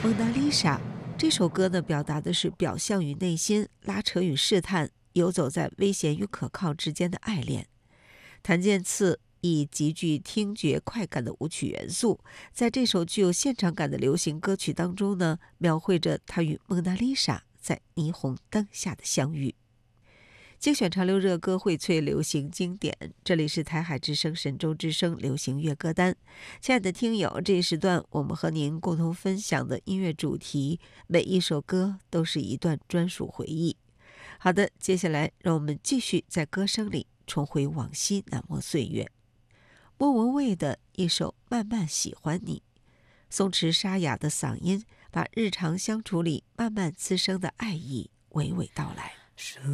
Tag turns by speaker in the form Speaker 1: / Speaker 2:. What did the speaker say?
Speaker 1: 蒙娜丽莎这首歌呢，表达的是表象与内心、拉扯与试探，游走在危险与可靠之间的爱恋。谭健次以极具听觉快感的舞曲元素，在这首具有现场感的流行歌曲当中呢，描绘着他与蒙娜丽莎在霓虹灯下的相遇。精选潮流热歌，荟萃流行经典，这里是台海之声神州之声流行乐歌单。亲爱的听友，这一时段我们和您共同分享的音乐主题，每一首歌都是一段专属回忆。好的，接下来让我们继续在歌声里重回往昔难忘岁月。莫文蔚的一首《慢慢喜欢你》，松弛沙哑的嗓音把日常相处里慢慢滋生的爱意娓娓道来。